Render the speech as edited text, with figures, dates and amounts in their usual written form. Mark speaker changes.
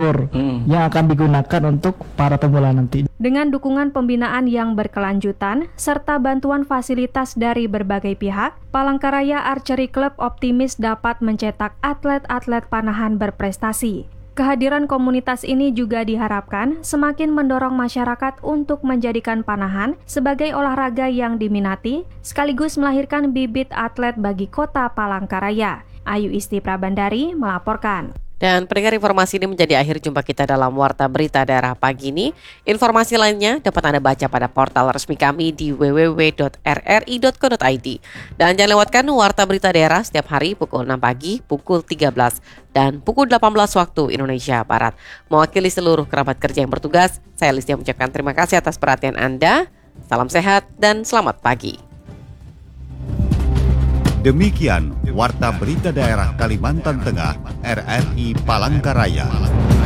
Speaker 1: struktur yang akan digunakan untuk para pemula nanti.
Speaker 2: Dengan dukungan pembinaan yang berkelanjutan serta bantuan fasilitas dari berbagai pihak, Palangkaraya Archery Club optimis dapat mencetak atlet-atlet panahan berprestasi. Kehadiran komunitas ini juga diharapkan semakin mendorong masyarakat untuk menjadikan panahan sebagai olahraga yang diminati, sekaligus melahirkan bibit atlet bagi kota Palangkaraya. Ayu Isti Prabandari melaporkan.
Speaker 3: Dan pendengar, informasi ini menjadi akhir jumpa kita dalam Warta Berita Daerah pagi ini. Informasi lainnya dapat Anda baca pada portal resmi kami di www.rri.co.id. Dan jangan lewatkan Warta Berita Daerah setiap hari pukul 6 pagi, pukul 13, dan pukul 18 waktu Indonesia Barat. Mewakili seluruh kerabat kerja yang bertugas, saya Listia mengucapkan terima kasih atas perhatian Anda. Salam sehat dan selamat pagi.
Speaker 4: Demikian Warta Berita Daerah Kalimantan Tengah, RRI Palangkaraya.